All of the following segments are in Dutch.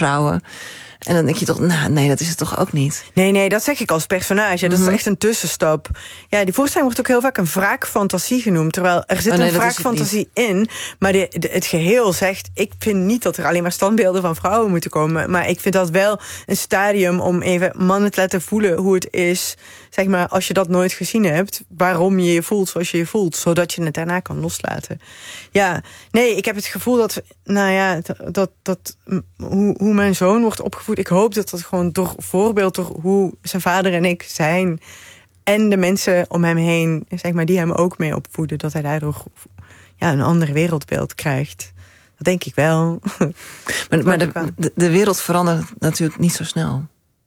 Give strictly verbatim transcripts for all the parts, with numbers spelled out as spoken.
vrouwen. En dan denk je toch, nou, nee, dat is het toch ook niet? Nee, nee, dat zeg ik als personage. Dat Mm-hmm. is echt een tussenstap. Ja, die voorstelling wordt ook heel vaak een wraakfantasie genoemd. Terwijl er zit Oh, nee, een wraakfantasie in. Maar de, de, het geheel zegt... Ik vind niet dat er alleen maar standbeelden van vrouwen moeten komen. Maar ik vind dat wel een stadium om even mannen te laten voelen hoe het is. Zeg maar, als je dat nooit gezien hebt. Waarom je je voelt zoals je je voelt. Zodat je het daarna kan loslaten. Ja, nee, ik heb het gevoel dat... Nou ja, dat... dat, dat hoe, hoe mijn zoon wordt opgevoed... Ik hoop dat dat gewoon door voorbeeld, door hoe zijn vader en ik zijn... en de mensen om hem heen, zeg maar, die hem ook mee opvoeden... dat hij daardoor ja, een ander wereldbeeld krijgt. Dat denk ik wel. Maar, maar de, de, de wereld verandert natuurlijk niet zo snel.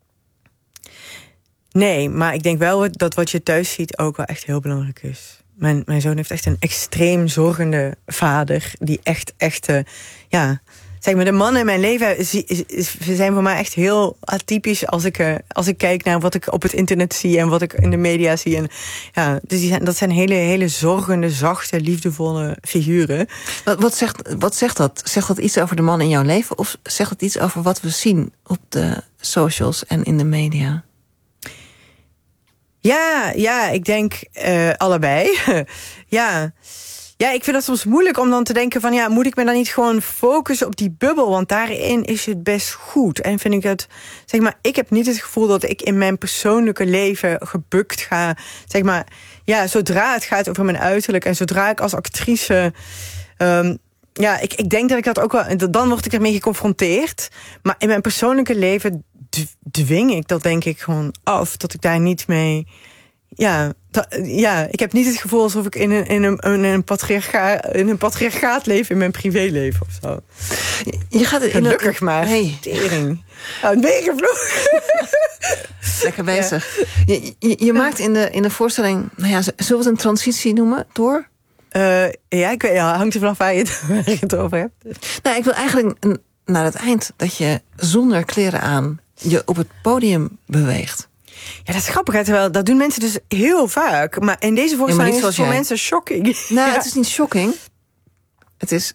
Nee, maar ik denk wel dat wat je thuis ziet ook wel echt heel belangrijk is. Mijn, mijn zoon heeft echt een extreem zorgende vader... die echt, echt, uh, ja... Zeg maar, de mannen in mijn leven zijn voor mij echt heel atypisch... als ik, als ik kijk naar wat ik op het internet zie... en wat ik in de media zie. En, ja, dus die zijn, dat zijn hele, hele zorgende, zachte, liefdevolle figuren. Wat, wat, zegt, wat zegt dat? Zegt dat iets over de man in jouw leven? Of zegt dat iets over wat we zien op de socials en in de media? Ja, ja, ik denk uh, allebei. ja... Ja, ik vind dat soms moeilijk om dan te denken van... ja, moet ik me dan niet gewoon focussen op die bubbel? Want daarin is het best goed. En vind ik het... Zeg maar, ik heb niet het gevoel dat ik in mijn persoonlijke leven gebukt ga. Zeg maar, ja, zodra het gaat over mijn uiterlijk... en zodra ik als actrice... Um, ja, ik, ik denk dat ik dat ook wel... Dan word ik ermee geconfronteerd. Maar in mijn persoonlijke leven dwing ik dat denk ik gewoon af. Dat ik daar niet mee... Ja, da, ja, ik heb niet het gevoel alsof ik in een, in een, in een, patriarcha, in een patriarchaat leef in mijn privéleven of zo. Je, je gaat in Gelukkig een, maar. Hey. Tering. Nou, meegevlogen. Lekker bezig. Ja. Je, je, je maakt in de, in de voorstelling, nou ja, zullen we het een transitie noemen? Door? Uh, ja, ik weet, ja, hangt er vanaf waar je, het, waar je het over hebt. Nou, ik wil eigenlijk een, naar het eind dat je zonder kleren aan je op het podium beweegt. Ja, dat is grappig, terwijl dat doen mensen dus heel vaak. Maar in deze voorstelling ja, is het voor jij. mensen shocking. Nou, ja. het is niet shocking. Het is...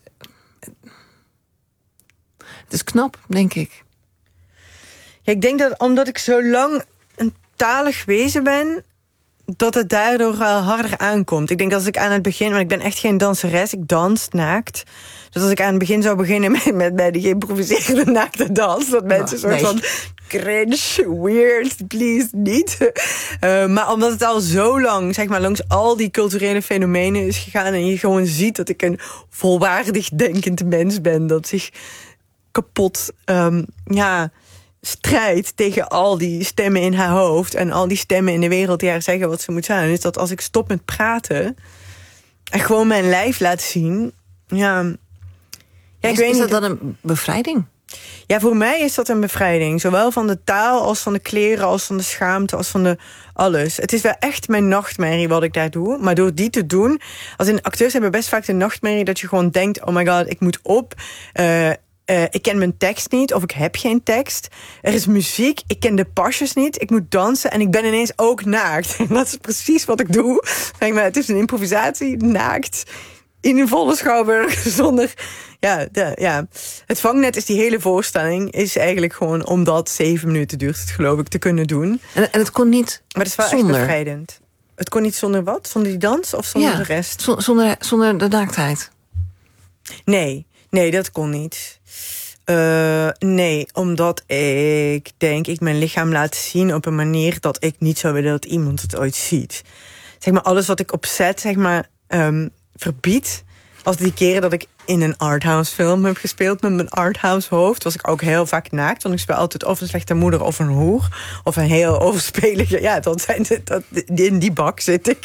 Het is knap, denk ik. Ja, ik denk dat omdat ik zo lang een talig wezen ben... dat het daardoor wel harder aankomt. Ik denk dat als ik aan het begin... want ik ben echt geen danseres, ik dans naakt... Dus als ik aan het begin zou beginnen met, met, met die geïmproviseerde naakte dans... dat mensen oh, soort nee. van cringe, weird, please, niet. Uh, maar omdat het al zo lang, zeg maar, langs al die culturele fenomenen is gegaan... en je gewoon ziet dat ik een volwaardig denkend mens ben... dat zich kapot, um, ja... strijdt tegen al die stemmen in haar hoofd... en al die stemmen in de wereld die haar zeggen wat ze moet zijn... is dat als ik stop met praten... en gewoon mijn lijf laat zien... ja, ja ik is, weet is niet, dat dan een bevrijding? Ja, voor mij is dat een bevrijding. Zowel van de taal als van de kleren... als van de schaamte, als van de alles. Het is wel echt mijn nachtmerrie wat ik daar doe. Maar door die te doen... als in acteurs hebben best vaak de nachtmerrie... dat je gewoon denkt, oh my god, ik moet op... Uh, Uh, ik ken mijn tekst niet, of ik heb geen tekst. Er is muziek, ik ken de pasjes niet. Ik moet dansen en ik ben ineens ook naakt. En dat is precies wat ik doe. Denk maar, het is een improvisatie, naakt. In een volle schouwburg, zonder... Ja, de, ja, het vangnet is die hele voorstelling... is eigenlijk gewoon omdat zeven minuten duurt het, geloof ik, te kunnen doen. En, en het kon niet Maar het is wel zonder. echt bevrijdend. Het kon niet zonder wat? Zonder die dans of zonder ja, de rest? Zonder, zonder de naaktheid. Nee, nee, dat kon niet. Uh, nee, omdat ik denk ik mijn lichaam laat zien op een manier dat ik niet zou willen dat iemand het ooit ziet. Zeg maar, alles wat ik opzet, zeg maar, um, verbied. Als die keren dat ik in een arthouse film heb gespeeld met mijn arthouse hoofd, was ik ook heel vaak naakt. Want ik speel altijd of een slechte moeder of een hoer. Of een heel overspelige... Ja, dat zijn, dat, in die bak zit ik.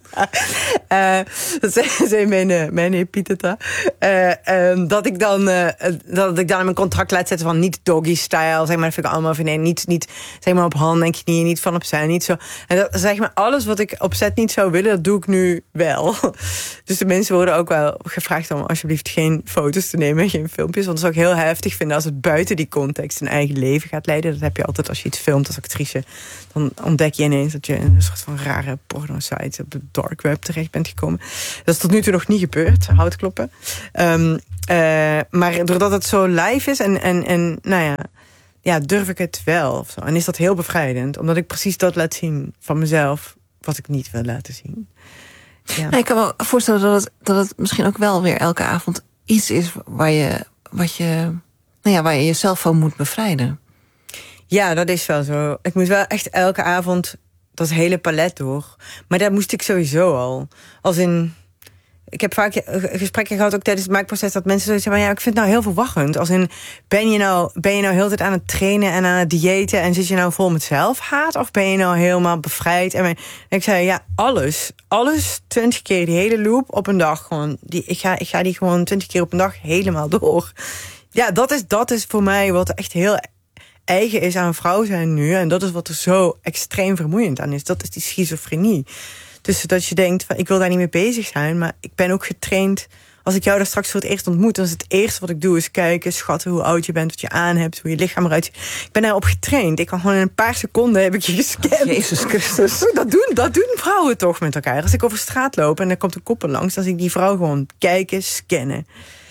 uh, dat zijn, zijn mijn, mijn epitheta. Uh, um, dat ik dan uh, dat ik dan in mijn contract laat zetten van niet doggy style. Zeg maar, dat vind ik allemaal van nee, niet, niet zeg maar op handen en knieën, niet van opzij, niet zo. En dat, zeg maar, alles wat ik opzet niet zou willen, dat doe ik nu wel. Dus de mensen worden ook wel gevraagd om alsjeblieft alsjeblieft geen foto's te nemen, geen filmpjes. Want dat zou ik heel heftig vinden als het buiten die context een eigen leven gaat leiden. Dat heb je altijd als je iets filmt als actrice. Dan ontdek je ineens dat je in een soort van rare porno-site op de dark web terecht bent gekomen. Dat is tot nu toe nog niet gebeurd, hout kloppen. Um, uh, maar doordat het zo live is en, en, en nou ja, ja, durf ik het wel. Of zo. En is dat heel bevrijdend, omdat ik precies dat laat zien van mezelf, wat ik niet wil laten zien. Ja. Nee, ik kan me voorstellen dat het, dat het misschien ook wel weer elke avond iets is waar je, wat je, nou ja, waar je jezelf van moet bevrijden. Ja, dat is wel zo. Ik moet wel echt elke avond dat hele palet door. Maar dat moest ik sowieso al. Als in, ik heb vaak gesprekken gehad ook tijdens het maakproces dat mensen zoiets zeggen, maar ja, ik vind het nou heel verwarrend. Als in, ben je nou, ben je nou heel de tijd aan het trainen en aan het diëten en zit je nou vol met zelfhaat? Of ben je nou helemaal bevrijd? En ik zei, ja, alles. Alles, twintig keer die hele loop op een dag. Gewoon, die, ik, ga, ik ga die gewoon twintig keer op een dag helemaal door. Ja, dat is, dat is voor mij wat echt heel eigen is aan vrouw zijn nu. En dat is wat er zo extreem vermoeiend aan is. Dat is die schizofrenie. Dus dat je denkt, van, ik wil daar niet mee bezig zijn. Maar ik ben ook getraind. Als ik jou daar straks voor het eerst ontmoet, dan is het eerste wat ik doe is kijken, schatten hoe oud je bent, wat je aan hebt, hoe je lichaam eruit ziet. Ik ben daarop getraind. Ik kan gewoon in een paar seconden heb ik je gescand. Jezus Christus. Dat doen, dat doen vrouwen toch met elkaar. Als ik over straat loop en er komt een koppel langs, dan zie ik die vrouw gewoon kijken, scannen.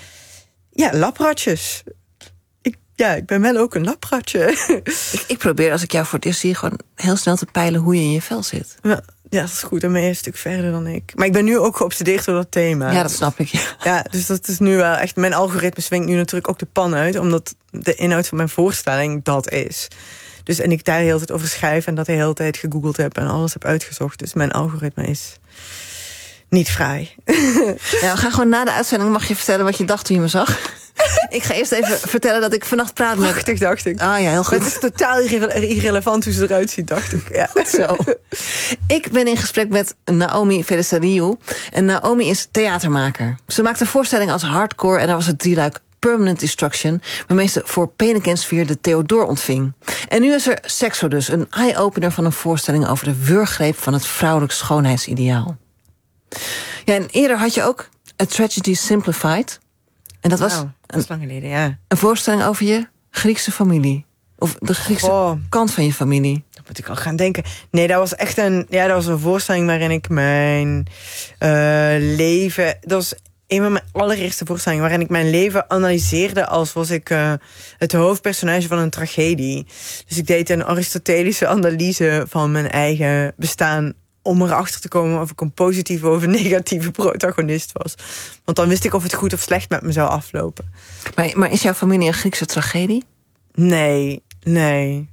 Ja, lapratjes. Ik, ja, ik ben wel ook een lapratje. Ik, ik probeer als ik jou voor het eerst zie gewoon heel snel te peilen hoe je in je vel zit. Ja. Ja, dat is goed. En ben je een stuk verder dan ik. Maar ik ben nu ook geobsedeerd door dat thema. Ja, dat snap ik. Ja, ja dus dat is nu wel echt... Mijn algoritme swingt nu natuurlijk ook de pan uit, omdat de inhoud van mijn voorstelling dat is. Dus, en ik daar de hele tijd over schrijf en dat de hele tijd gegoogeld heb en alles heb uitgezocht. Dus mijn algoritme is niet fraai. Ja, we gaan gewoon na de uitzending, mag je vertellen wat je dacht toen je me zag? Ik ga eerst even vertellen dat ik vannacht praat met... Prachtig, dacht ik. Ah ja, heel goed. Het is totaal irre- irrelevant hoe ze eruit ziet, dacht ik. Ja. Zo. Ik ben in gesprek met Naomi Felicariou. En Naomi is theatermaker. Ze maakt een voorstelling als hardcore en daar was het drieluik Permanent Destruction, waarmee ze voor Panic and Sphere de Theodor ontving. En nu is er Sexodus, een eye-opener van een voorstelling over de wurggreep van het vrouwelijk schoonheidsideaal. Ja, en eerder had je ook A Tragedy Simplified. En dat was, nou, dat is lang geleden, ja. Een voorstelling over je Griekse familie. Of de Griekse oh. kant van je familie. Dat moet ik al gaan denken. Nee, dat was echt een, ja, dat was een voorstelling waarin ik mijn uh, leven... Dat was een van mijn allereerste voorstellingen waarin ik mijn leven analyseerde als was ik uh, het hoofdpersonage van een tragedie. Dus ik deed een aristotelische analyse van mijn eigen bestaan om erachter te komen of ik een positieve of een negatieve protagonist was. Want dan wist ik of het goed of slecht met me zou aflopen. Maar, maar is jouw familie een Griekse tragedie? Nee, nee.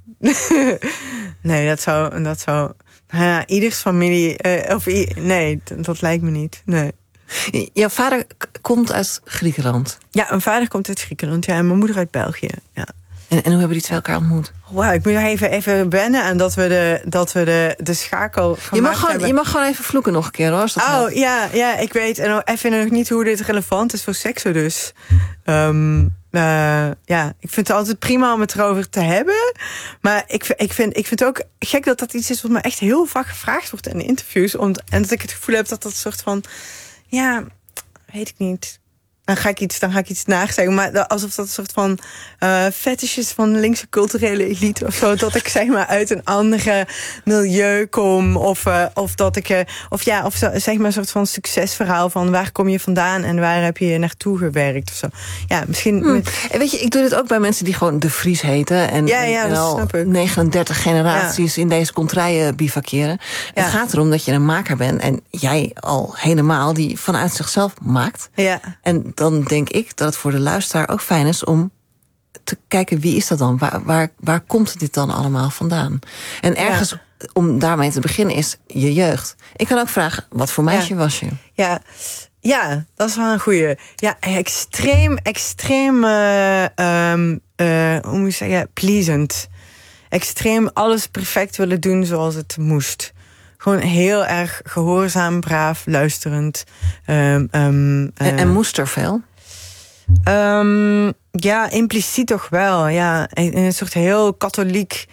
nee, dat zou... Dat zou nou ja, ieders familie... Uh, of i- nee, dat, dat lijkt me niet. Nee. Jouw vader k- komt uit Griekenland? Ja, mijn vader komt uit Griekenland. Ja, en mijn moeder uit België. Ja. En, en hoe hebben die twee elkaar ontmoet? Wauw, ik moet nog even, even wennen aan dat we de, dat we de, de schakel je mag, gewoon, je mag gewoon even vloeken nog een keer, hoor. Oh, helpt. ja, ja, ik weet en even nog niet hoe dit relevant is voor Sexodus. Um, uh, ja, ik vind het altijd prima om het erover te hebben. Maar ik, ik, vind, ik vind het ook gek dat dat iets is wat me echt heel vaak gevraagd wordt in de interviews. Om, en dat ik het gevoel heb dat dat een soort van... Ja, weet ik niet... Dan ga ik iets, dan ga ik iets nagezeggen. Maar alsof dat een soort van uh, fetishes van de linkse culturele elite of zo. Dat ik zeg maar uit een andere milieu kom. Of, uh, of dat ik, uh, of ja, of zo, zeg maar een soort van succesverhaal van waar kom je vandaan en waar heb je naartoe gewerkt of zo. Ja, misschien. Hmm. Met... En weet je, ik doe dit ook bij mensen die gewoon de Vries heten. En, ja, ja, en dat al snap ik. negenendertig generaties ja. in deze contraien bivakeren. Ja. Het gaat erom dat je een maker bent. En jij al helemaal die vanuit zichzelf maakt. Ja. En dan denk ik dat het voor de luisteraar ook fijn is om te kijken wie is dat dan? Waar, waar, waar komt dit dan allemaal vandaan? En ergens, ja. om daarmee te beginnen, is je jeugd. Ik kan ook vragen, wat voor meisje ja. was je? Ja, ja, dat is wel een goeie. Ja, extreem, extreem, uh, um, uh, hoe moet je zeggen, pleasant. Extreem alles perfect willen doen zoals het moest. Gewoon heel erg gehoorzaam, braaf, luisterend. Um, um, uh, en, en moest er veel? Um, ja, impliciet toch wel. Ja, in een soort heel katholiek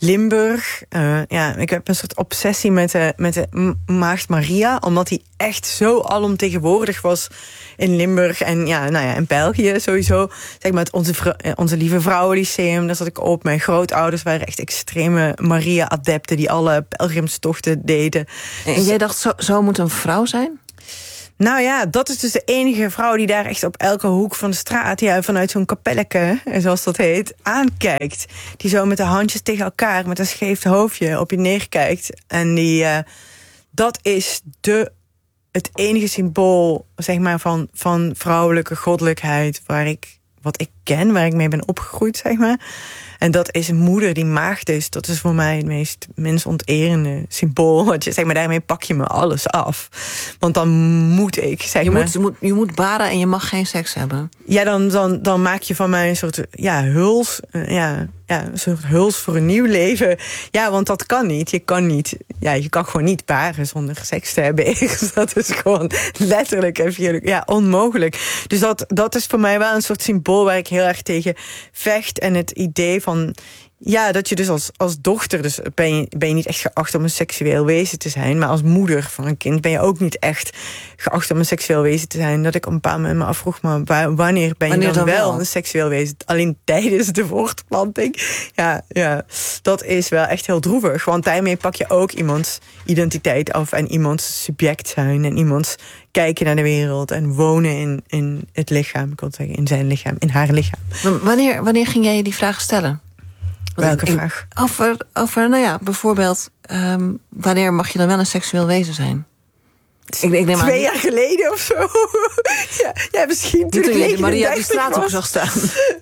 Limburg. Uh, ja, ik heb een soort obsessie met de, met de Maagd Maria, omdat die echt zo alomtegenwoordig was in Limburg en ja, nou ja, in België sowieso. Zeg maar het onze, onze Lieve Vrouwenlyceum, daar zat ik op. Mijn grootouders waren echt extreme Maria-adepten die alle pelgrimstochten deden. En dus, jij dacht, zo, zo moet een vrouw zijn? Nou ja, dat is dus de enige vrouw die daar echt op elke hoek van de straat, ja, vanuit zo'n kapelletje, zoals dat heet, aankijkt. Die zo met de handjes tegen elkaar, met een scheef hoofdje op je neerkijkt. En die, uh, dat is de, het enige symbool, zeg maar, van, van vrouwelijke goddelijkheid waar ik, wat ik ken, waar ik mee ben opgegroeid, zeg maar. En dat is een moeder die maagd is. Dat is voor mij het meest mensonterende symbool. Want je, zeg maar, daarmee pak je me alles af. Want dan moet ik, zeg je maar... Moet, je, moet, je moet baren en je mag geen seks hebben. Ja, dan, dan, dan maak je van mij een soort ja, huls... Ja, ja, een soort huls voor een nieuw leven. Ja, want dat kan niet. Je kan niet... Ja, je kan gewoon niet baren zonder seks te hebben. Dat is gewoon letterlijk en ja, onmogelijk. Dus dat, dat is voor mij wel een soort symbool waar ik heel erg tegen vecht. En het idee van... Ja, dat je dus als, als dochter, dus ben je, ben je niet echt geacht om een seksueel wezen te zijn. Maar als moeder van een kind ben je ook niet echt geacht om een seksueel wezen te zijn. Dat ik op een bepaald moment me afvroeg, maar wanneer ben je wanneer dan, dan wel, wel een seksueel wezen? Alleen tijdens de voortplanting. Ja, ja, dat is wel echt heel droevig. Want daarmee pak je ook iemands identiteit af en iemands subject zijn. En iemands kijken naar de wereld en wonen in, in het lichaam. Ik wil zeggen, in zijn lichaam, in haar lichaam. Maar wanneer, wanneer ging jij je die vraag stellen? Welke ik, vraag? Over, over, nou ja, bijvoorbeeld... Um, wanneer mag je dan wel een seksueel wezen zijn? Ik, ik neem Twee aan, jaar geleden of zo. ja, ja, misschien toen, toen ik je Maria die straat ook zag staan.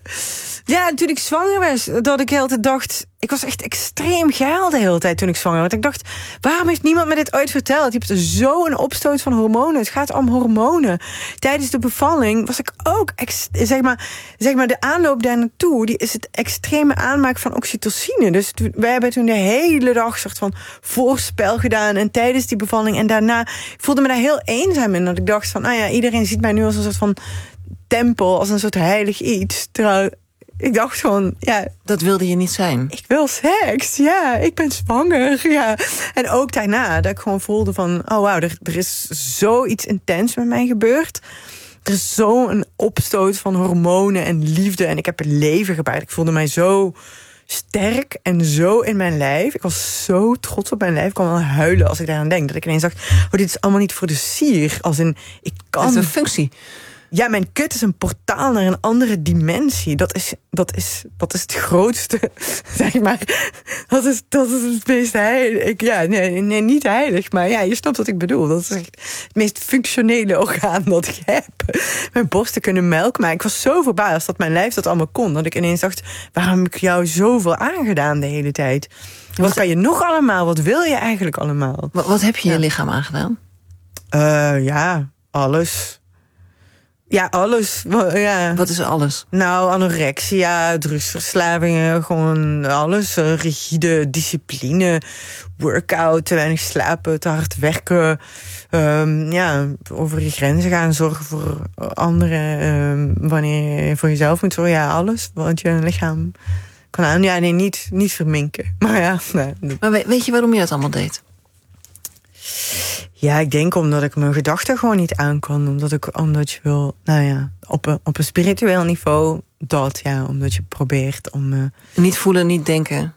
Ja, toen ik zwanger was, dat ik de hele tijd dacht... Ik was echt extreem geil de hele tijd toen ik zwanger was. Ik dacht, waarom heeft niemand me dit ooit verteld? Je hebt zo'n opstoot van hormonen. Het gaat om hormonen. Tijdens de bevalling was ik ook... Ex, zeg, maar, zeg maar, de aanloop daar naartoe... die is het extreme aanmaak van oxytocine. Dus wij hebben toen de hele dag soort van voorspel gedaan... en tijdens die bevalling en daarna... Ik voelde me daar heel eenzaam in. Dat ik dacht van, nou ja, iedereen ziet mij nu als een soort van tempel... als een soort heilig iets. Terwijl... Ik dacht gewoon, ja... Dat wilde je niet zijn? Ik wil seks, ja. Ik ben zwanger, ja. En ook daarna, dat ik gewoon voelde van... Oh wauw, er, er is zoiets intens met mij gebeurd. Er is zo'n opstoot van hormonen en liefde. En ik heb het leven gebaard. Ik voelde mij zo sterk en zo in mijn lijf. Ik was zo trots op mijn lijf. Ik kon wel huilen als ik daaraan denk. Dat ik ineens dacht, oh, dit is allemaal niet voor de sier. Als in, ik kan... Dat is een functie. Ja, mijn kut is een portaal naar een andere dimensie. Dat is, dat is, dat is het grootste, zeg maar. Dat is, dat is het meest heilig. Ik, ja, nee, nee, niet heilig, maar ja, je snapt wat ik bedoel. Dat is echt het meest functionele orgaan dat ik heb. Mijn borsten kunnen melk maken. Ik was zo verbaasd dat mijn lijf dat allemaal kon. Dat ik ineens dacht, waarom heb ik jou zoveel aangedaan de hele tijd? Wat, wat kan je nog allemaal? Wat wil je eigenlijk allemaal? Wat, wat heb je ja. je lichaam aangedaan? Uh, ja, alles. Ja, alles. Ja. Wat is alles? Nou, anorexia, drugsverslavingen, gewoon alles. Rigide discipline, workout, te weinig slapen, te hard werken. Um, ja, over je grenzen gaan, zorgen voor anderen. Um, wanneer je voor jezelf moet zorgen, ja, alles. Want je lichaam kan aan. Ja, nee, niet, niet verminken. Maar ja. Nee. Maar weet je waarom je dat allemaal deed? Ja, ik denk omdat ik mijn gedachten gewoon niet aan kan. Omdat ik, omdat je wil, nou ja, op een, op een spiritueel niveau, dat, ja, omdat je probeert om... Uh... Niet voelen, niet denken.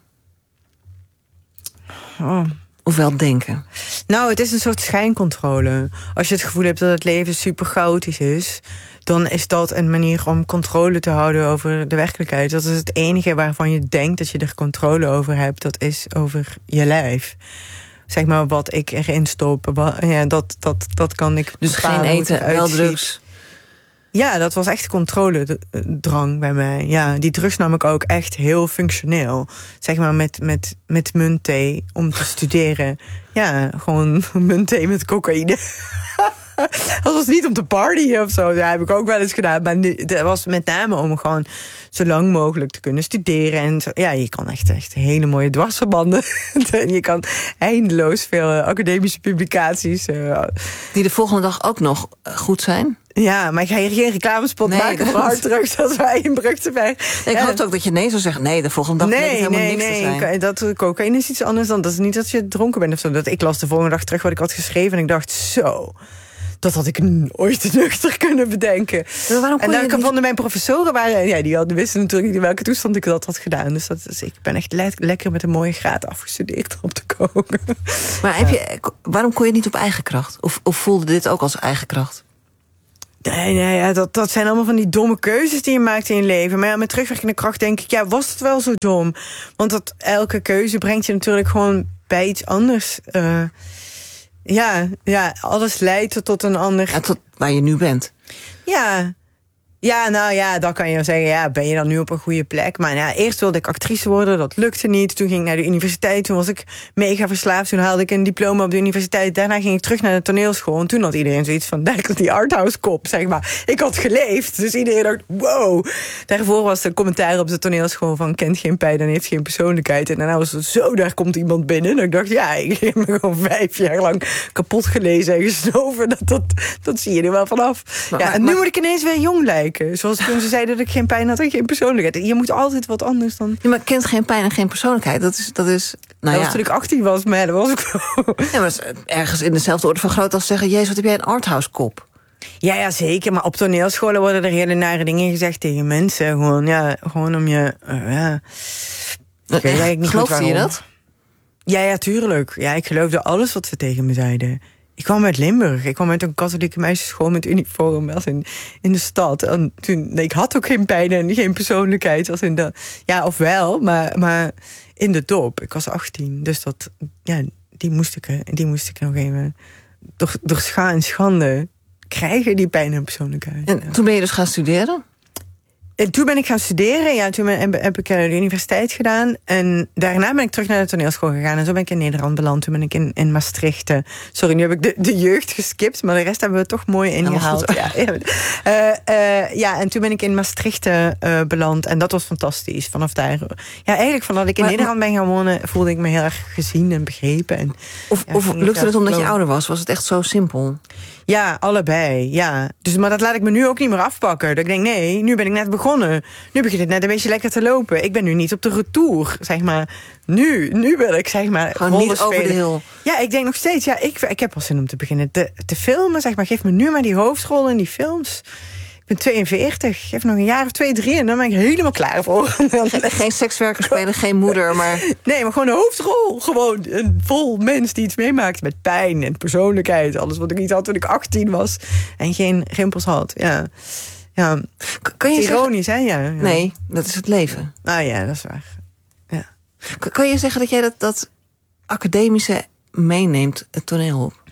Oh. Of wel denken. Nou, het is een soort schijncontrole. Als je het gevoel hebt dat het leven super chaotisch is, dan is dat een manier om controle te houden over de werkelijkheid. Dat is het enige waarvan je denkt dat je er controle over hebt. Dat is over je lijf. Zeg maar wat ik erin stop. Wat, ja, dat, dat, dat kan ik. Dus geen eten, wel drugs. Ja, dat was echt controledrang bij mij. Ja, die drugs nam ik ook echt heel functioneel. Zeg maar met, met, met muntthee om te studeren. Ja, gewoon muntthee met cocaïne. Dat was niet om te partyen of zo. Dat heb ik ook wel eens gedaan. Maar dat was met name om gewoon zo lang mogelijk te kunnen studeren. En zo, ja, je kan echt, echt hele mooie dwarsverbanden. Je kan eindeloos veel academische publicaties. Uh, Die de volgende dag ook nog goed zijn? Ja, maar ik ga hier geen reclamespot Nee, maken voor dat- harddrugs als wij in Brugteberg. Ik Ja. hoop ook dat je nee zou zeggen. Nee, de volgende dag bleek het Nee, helemaal nee, niks te nee. zijn. Dat, cocaïne is iets anders dan... Dat is niet dat je dronken bent of zo. Dat, ik las de volgende dag terug wat ik had geschreven... en ik dacht, zo... Dat had ik nooit nuchter kunnen bedenken. Maar waarom kon En je dan niet- vonden mijn professoren... Waren, ja, die hadden, wisten natuurlijk niet in welke toestand ik dat had gedaan. Dus, dat, dus ik ben echt le- lekker met een mooie graad afgestudeerd op te koken. Maar heb je, waarom kon je niet op eigen kracht? Of, of voelde dit ook als eigen kracht? Nee, nee, ja, dat, dat zijn allemaal van die domme keuzes die je maakt in je leven. Maar ja, met terugwerkende kracht denk ik, ja, was het wel zo dom? Want dat, elke keuze brengt je natuurlijk gewoon bij iets anders. Uh, ja, ja, alles leidt tot een ander... Ja, tot waar je nu bent. Ja, ja, nou ja, dan kan je zeggen, ja, ben je dan nu op een goede plek? Maar ja, eerst wilde ik actrice worden, dat lukte niet. Toen ging ik naar de universiteit, toen was ik mega verslaafd. Toen haalde ik een diploma op de universiteit. Daarna ging ik terug naar de toneelschool. En toen had iedereen zoiets van, daar die arthouse kop, zeg maar. Ik had geleefd, dus iedereen dacht, wow. Daarvoor was de commentaar op de toneelschool van, kent geen pijn en heeft geen persoonlijkheid. En daarna was het zo, daar komt iemand binnen. En ik dacht, ja, ik heb me gewoon vijf jaar lang kapot gelezen en gesnoven. Dat, dat, dat zie je er wel vanaf. Maar, ja, maar, en nu maar, moet ik ineens weer jong lijken. Zoals toen ze zeiden dat ik geen pijn had en geen persoonlijkheid. Je moet altijd wat anders dan... Ja, maar kent geen pijn en geen persoonlijkheid. Dat is, dat is nou dat ja. was toen ik achttien was, maar dat was ik wel. Ja, maar dat is ergens in dezelfde orde van groot als zeggen... Jezus, wat heb jij een arthouse kop? Ja, ja, zeker. Maar op toneelscholen worden er hele nare dingen gezegd tegen mensen. Gewoon, ja, gewoon om je... Uh, ja. Ik weet eigenlijk niet goed Geloofde je waarom. dat? Ja, ja, tuurlijk. Ja, ik geloofde alles wat ze tegen me zeiden. Ik kwam uit Limburg. Ik kwam uit een katholieke meisjesschool met uniform als in, in de stad. En toen, nee, ik had ook geen pijn en geen persoonlijkheid. Als in de, ja, of wel, maar, maar in de dop. Ik was achttien, dus dat, ja, die moest ik, die moest ik nog even door, door scha en schande krijgen, die pijn en persoonlijkheid. En ja. toen ben je dus gaan studeren? En toen ben ik gaan studeren. Ja, toen ben, heb ik de universiteit gedaan. En daarna ben ik terug naar de toneelschool gegaan. En zo ben ik in Nederland beland. Toen ben ik in, in Maastricht... Uh, sorry, nu heb ik de, de jeugd geskipt. Maar de rest hebben we toch mooi ingehaald. Ja, ja. Uh, uh, ja, en toen ben ik in Maastricht uh, beland. En dat was fantastisch. Vanaf daar... Ja, eigenlijk vanaf ik in maar, Nederland ben gaan wonen... voelde ik me heel erg gezien en begrepen. En, of ja, of lukte het omdat je ouder was? Was het echt zo simpel? Ja, allebei, ja. Dus, maar dat laat ik me nu ook niet meer afpakken. Dat ik denk, nee, nu ben ik net begonnen. Nu begint het net een beetje lekker te lopen. Ik ben nu niet op de retour, zeg maar. Nu, nu wil ik, zeg maar, gewoon niet over de hill. Ja, ik denk nog steeds, ja, ik, ik heb wel zin om te beginnen te, te filmen, zeg maar. Geef me nu maar die hoofdrollen in die films. Ik ben tweeënveertig, geef nog een jaar of twee, drie... en dan ben ik helemaal klaar voor. Geen, geen sekswerker spelen, geen moeder, maar... Nee, maar gewoon een hoofdrol. Gewoon een vol mens die iets meemaakt met pijn en persoonlijkheid. Alles wat ik niet had toen ik achttien was. En geen rimpels had, ja. Ja, kan je ironisch, zeggen... hè? Ja, ja. Nee, dat is het leven. Ah ja, dat is waar. Ja. Kan je zeggen dat jij dat, dat academische meeneemt, het toneel op?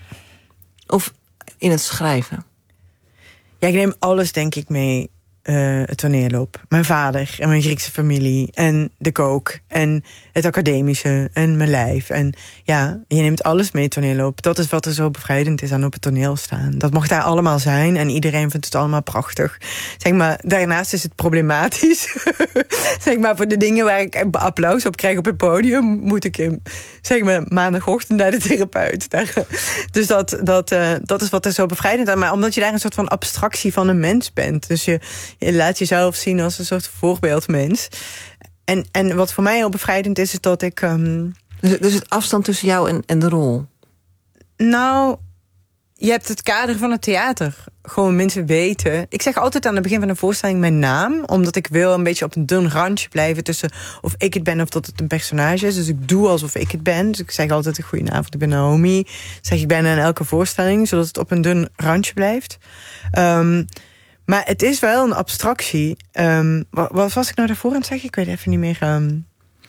Of in het schrijven? Ja, ik neem alles, denk ik, mee uh, het toneel op. Mijn vader en mijn Griekse familie en de kook en het academische en mijn lijf. En ja, je neemt alles mee het toneel op. Dat is wat er zo bevrijdend is aan op het toneel staan. Dat mag daar allemaal zijn en iedereen vindt het allemaal prachtig. Zeg maar, daarnaast is het problematisch. Zeg maar, voor de dingen waar ik applaus op krijg op het podium, moet ik in, zeg maar, maandagochtend naar de therapeut. Daar, dus dat, dat, uh, dat is wat er zo bevrijdend aan. Maar omdat je daar een soort van abstractie van een mens bent. Dus je, je laat jezelf zien als een soort voorbeeldmens. En, en wat voor mij heel bevrijdend is, is dat ik... Um... Dus, dus het afstand tussen jou en, en de rol? Nou, je hebt het kader van het theater. Gewoon mensen weten. Ik zeg altijd aan het begin van een voorstelling mijn naam. Omdat ik wil een beetje op een dun randje blijven tussen of ik het ben of dat het een personage is. Dus ik doe alsof ik het ben. Dus ik zeg altijd een goedenavond, ik ben Naomi. Zeg ik ben aan elke voorstelling, zodat het op een dun randje blijft. Um, maar het is wel een abstractie. Um, wat, wat was ik nou daarvoor aan het zeggen? Ik weet even niet meer. Um,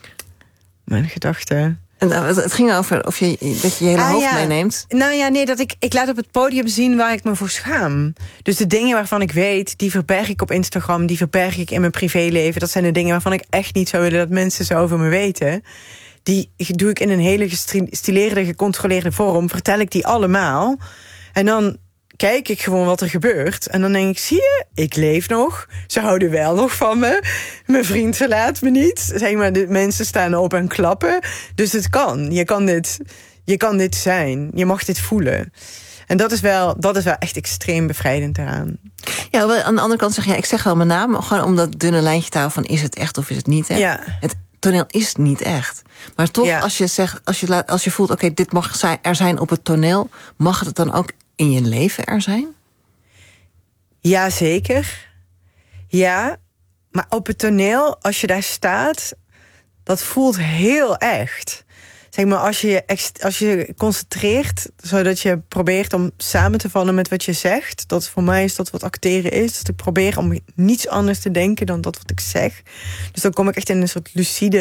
mijn gedachten... Het ging over of je, dat je je hele ah, hoofd ja. meeneemt. Nou ja, nee, dat ik, ik laat op het podium zien waar ik me voor schaam. Dus de dingen waarvan ik weet, die verberg ik op Instagram, die verberg ik in mijn privéleven. Dat zijn de dingen waarvan ik echt niet zou willen dat mensen zo over me weten. Die doe ik in een hele gestileerde, gecontroleerde vorm. Vertel ik die allemaal. En dan kijk ik gewoon wat er gebeurt. En dan denk ik, zie je, ik leef nog. Ze houden wel nog van me. Mijn vriend verlaat me niet. Zeg maar, de mensen staan op en klappen. Dus het kan. Je kan dit, je kan dit zijn. Je mag dit voelen. En dat is wel, dat is wel echt extreem bevrijdend eraan. Ja, wel, aan de andere kant zeg je, ja, ik zeg wel mijn naam, gewoon om dat dunne lijntje te houden van is het echt of is het niet echt. Ja. Het toneel is niet echt. Maar toch, Ja. als je zegt, als je, laat, als je voelt, oké, okay, dit mag zijn, er zijn op het toneel, mag het dan ook in je leven er zijn? Ja, zeker. Ja, maar op het toneel, als je daar staat, dat voelt heel echt. Zeg maar, als je als je concentreert, zodat je probeert om samen te vallen met wat je zegt. Dat voor mij is dat wat acteren is. Dat ik probeer om niets anders te denken dan dat wat ik zeg. Dus dan kom ik echt in een soort lucide